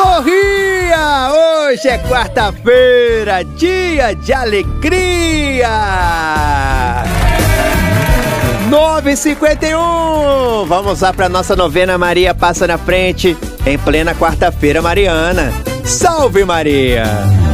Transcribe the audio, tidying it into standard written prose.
Sorria! Hoje é quarta-feira, dia de alegria! 9h51! Vamos lá para nossa novena Maria Passa na Frente, em plena quarta-feira mariana. Salve Maria!